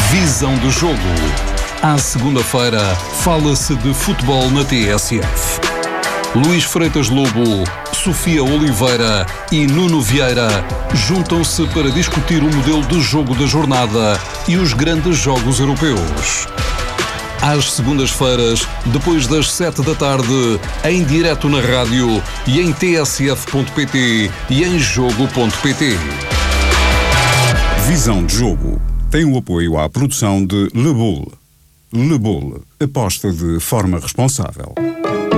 Visão de jogo. À segunda-feira, fala-se de futebol na TSF. Luís Freitas Lobo, Sofia Oliveira e Nuno Vieira juntam-se para discutir o modelo de jogo da jornada e os grandes jogos europeus. Às segundas-feiras, depois das 7 da tarde, em direto na rádio e em tsf.pt e em jogo.pt. Visão de jogo tem o apoio à produção de Le Bull. Le Bull, aposta de forma responsável.